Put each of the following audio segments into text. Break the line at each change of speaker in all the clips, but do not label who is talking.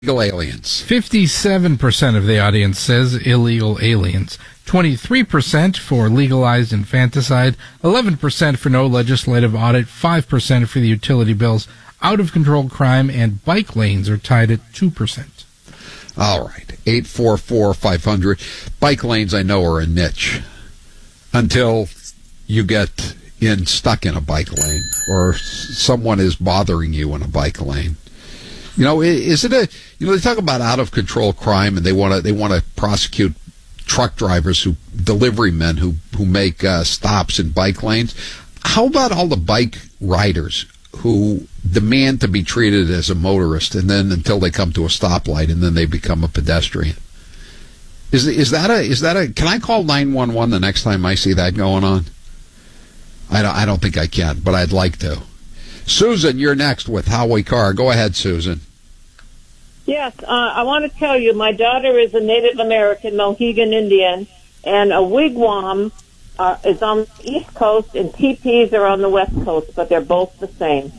Illegal aliens.
57% of the audience says illegal aliens. 23% for legalized infanticide. 11% for no legislative audit. 5% for the utility bills. Out-of-control crime and bike lanes are tied at 2%.
All right. 844-500. Bike lanes, I know, are a niche. Until you get stuck in a bike lane or someone is bothering you in a bike lane. You know, is it they talk about out of control crime and they want to prosecute truck drivers delivery men who make stops in bike lanes. How about all the bike riders who demand to be treated as a motorist and then until they come to a stoplight and then they become a pedestrian? Is that a can I call 911 the next time I see that going on? I don't think I can, but I'd like to. Susan, you're next with Howie Carr. Go ahead, Susan.
Yes, I want to tell you, my daughter is a Native American Mohegan Indian, and a wigwam is on the East Coast, and teepees are on the West Coast, but they're both the same.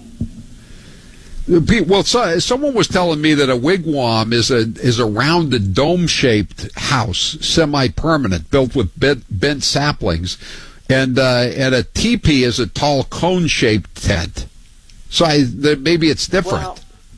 Well, someone was telling me that a wigwam is a rounded dome-shaped house, semi-permanent, built with bent saplings, and a teepee is a tall cone-shaped tent. So maybe it's different.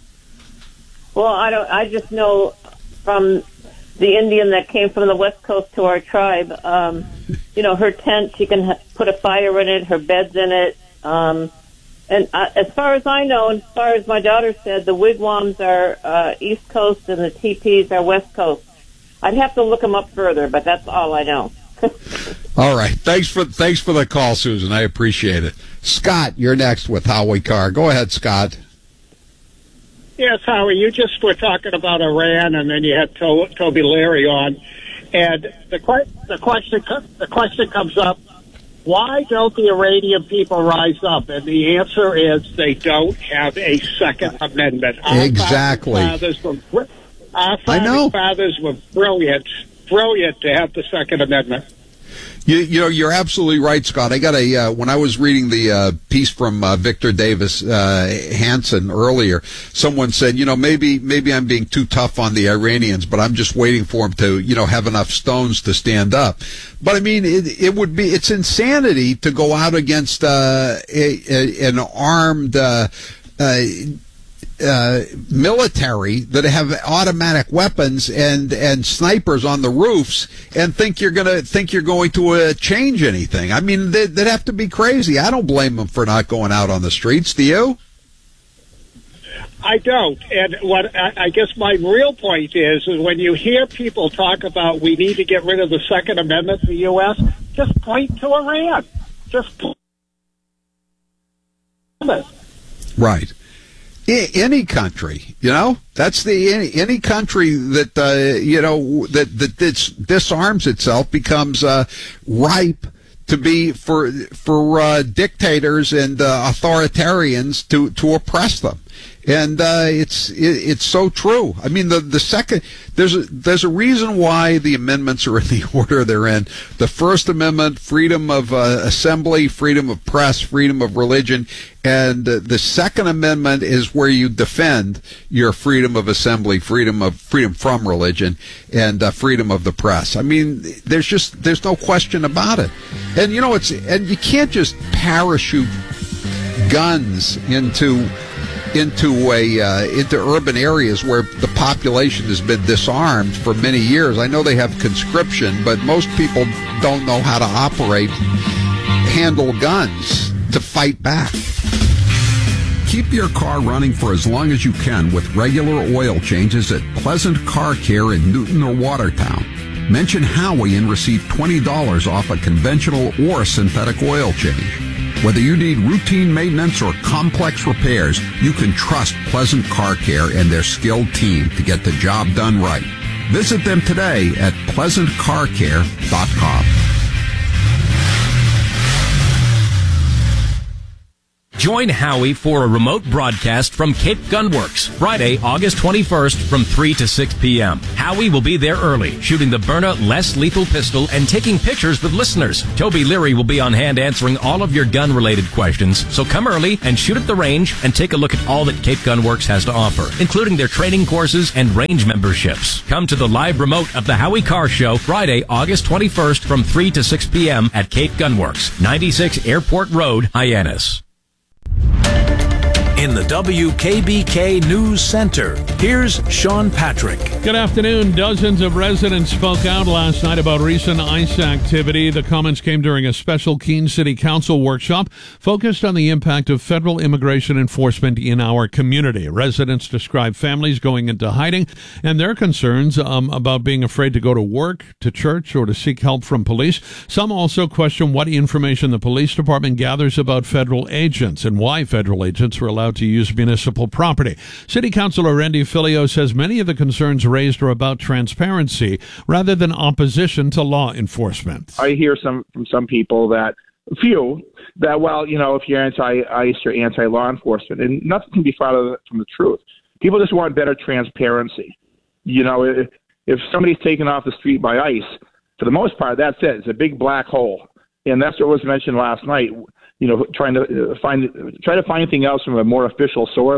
Well, I just know from the Indian that came from the West Coast to our tribe. Her tent, she can put a fire in it. Her bed's in it. And as far as I know, and as far as my daughter said, the wigwams are East Coast and the teepees are West Coast. I'd have to look them up further, but that's all I know.
All right. Thanks for the call, Susan. I appreciate it. Scott, you're next with Howie Carr. Go ahead, Scott.
Yes, Howie, you just were talking about Iran, and then you had Toby Leary on, and the question comes up: why don't the Iranian people rise up? And the answer is they don't have a Second Amendment.
Exactly.
Our founding fathers were brilliant to have the Second Amendment.
You're absolutely right, Scott. I got when I was reading the piece from Victor Davis Hanson earlier, someone said, maybe I'm being too tough on the Iranians, but I'm just waiting for them to, have enough stones to stand up. But I mean, it's insanity to go out against an armed military that have automatic weapons and snipers on the roofs and think you're going to change anything. I mean, they'd have to be crazy. I don't blame them for not going out on the streets. Do you?
I don't. And what I guess my real point is when you hear people talk about we need to get rid of the Second Amendment in the U.S., just point to Iran. Just point.
Right. Any country, that's any country that that disarms itself becomes ripe to be for dictators and authoritarians to oppress them. And it's so true. I mean, the second there's a reason why the amendments are in the order they're in. The First Amendment, freedom of assembly, freedom of press, freedom of religion, and the Second Amendment is where you defend your freedom of assembly, freedom from religion, and freedom of the press. I mean, there's no question about it. And and you can't just parachute guns into urban areas where the population has been disarmed for many years. I know they have conscription, but most people don't know how to handle guns to fight back.
Keep your car running for as long as you can with regular oil changes at Pleasant Car Care in Newton or Watertown. Mention Howie and receive $20 off a conventional or synthetic oil change. Whether you need routine maintenance or complex repairs, you can trust Pleasant Car Care and their skilled team to get the job done right. Visit them today at pleasantcarcare.com.
Join Howie for a remote broadcast from Cape Gunworks, Friday, August 21st from 3 to 6 p.m. Howie will be there early, shooting the Byrna less lethal pistol and taking pictures with listeners. Toby Leary will be on hand answering all of your gun-related questions, so come early and shoot at the range and take a look at all that Cape Gunworks has to offer, including their training courses and range memberships. Come to the live remote of the Howie Carr Show, Friday, August 21st from 3 to 6 p.m. at Cape Gunworks, 96 Airport Road, Hyannis.
In the WKBK News Center, here's Sean Patrick.
Good afternoon. Dozens of residents spoke out last night about recent ICE activity. The comments came during a special Keene City Council workshop focused on the impact of federal immigration enforcement in our community. Residents described families going into hiding and their concerns about being afraid to go to work, to church, or to seek help from police. Some also question what information the police department gathers about federal agents and why federal agents are allowed to use municipal property. City Councilor Randy Filio says many of the concerns raised are about transparency rather than opposition to law enforcement.
I hear from some people that well, if you're anti-ICE, you're anti-law enforcement, and nothing can be farther from the truth. People just want better transparency. If somebody's taken off the street by ICE, for the most part, that's it. It's a big black hole, and that's what was mentioned last night. Trying to find anything else from a more official source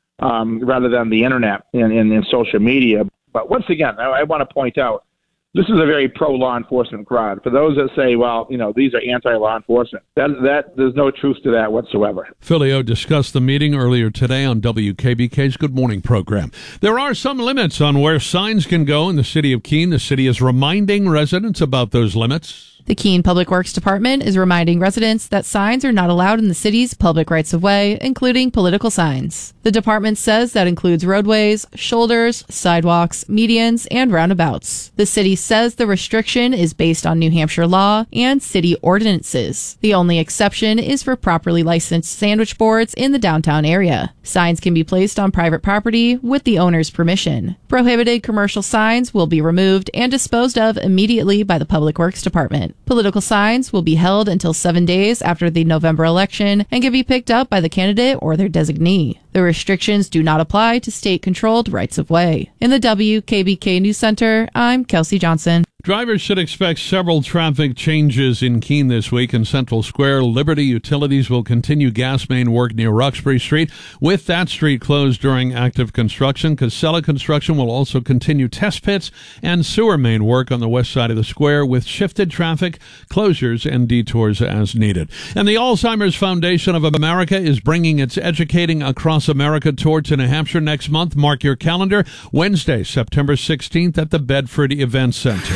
rather than the internet and social media. But once again, I want to point out, this is a very pro-law enforcement crowd. For those that say, these are anti-law enforcement, that there's no truth to that whatsoever.
Filio discussed the meeting earlier today on WKBK's Good Morning program. There are some limits on where signs can go in the city of Keene. The city is reminding residents about those limits.
The Keene Public Works Department is reminding residents that signs are not allowed in the city's public rights-of-way, including political signs. The department says that includes roadways, shoulders, sidewalks, medians, and roundabouts. The city says the restriction is based on New Hampshire law and city ordinances. The only exception is for properly licensed sandwich boards in the downtown area. Signs can be placed on private property with the owner's permission. Prohibited commercial signs will be removed and disposed of immediately by the Public Works Department. Political signs will be held until 7 days after the November election and can be picked up by the candidate or their designee. The restrictions do not apply to state-controlled rights-of-way. In the WKBK News Center, I'm Kelsey Johnson.
Drivers should expect several traffic changes in Keene this week. In Central Square, Liberty Utilities will continue gas main work near Roxbury Street, with that street closed during active construction. Casella Construction will also continue test pits and sewer main work on the west side of the square, with shifted traffic, closures, and detours as needed. And the Alzheimer's Foundation of America is bringing its Educating Across America tour to New Hampshire next month. Mark your calendar, Wednesday, September 16th at the Bedford Event Center.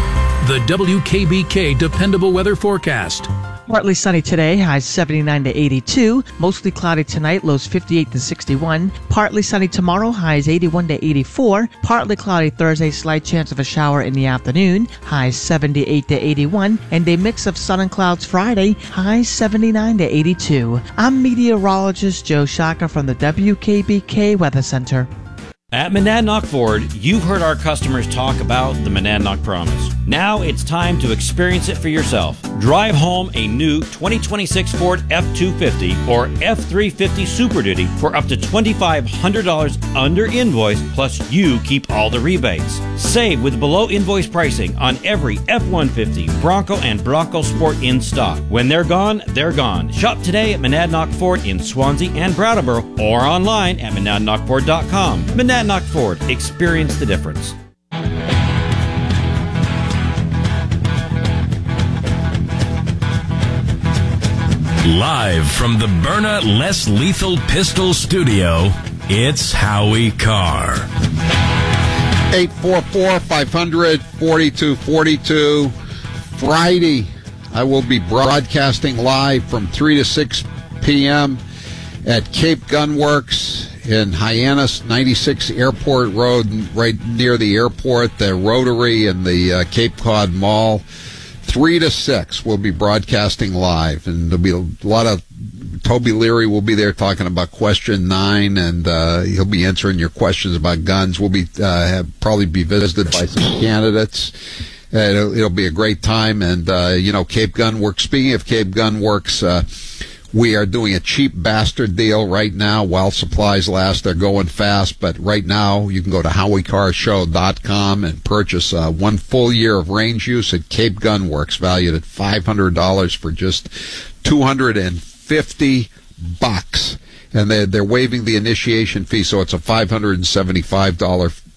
The WKBK Dependable Weather Forecast.
Partly sunny today, highs 79 to 82. Mostly cloudy tonight, lows 58 to 61. Partly sunny tomorrow, highs 81 to 84. Partly cloudy Thursday, slight chance of a shower in the afternoon, highs 78 to 81. And a mix of sun and clouds Friday, highs 79 to 82. I'm meteorologist Joe Shaka from the WKBK Weather Center.
At Monadnock Ford, you've heard our customers talk about the Monadnock Promise. Now it's time to experience it for yourself. Drive home a new 2026 Ford F-250 or F-350 Super Duty for up to $2,500 under invoice, plus you keep all the rebates. Save with below invoice pricing on every F-150, Bronco, and Bronco Sport in stock. When they're gone, they're gone. Shop today at Monadnock Ford in Swansea and Brattleboro or online at monadnockford.com. Monadnock Ford. Experience the difference.
Live from the Byrna Less Lethal Pistol Studio, it's Howie Carr.
844-500-4242. Friday, I will be broadcasting live from 3 to 6 p.m. at Cape Gunworks in Hyannis, 96 Airport Road, right near the airport, the Rotary and the Cape Cod Mall. 3 to 6, we'll be broadcasting live, and there'll be a lot of Toby Leary will be there talking about question 9, and he'll be answering your questions about guns. We'll be probably be visited by some candidates. It'll be a great time, and Cape Gunworks. Speaking of Cape Gunworks, We are doing a cheap bastard deal right now while supplies last. They're going fast, but right now you can go to HowieCarShow.com and purchase 1 full year of range use at Cape Gun Works, valued at $500 for just $250. And they're waiving the initiation fee, so it's a $575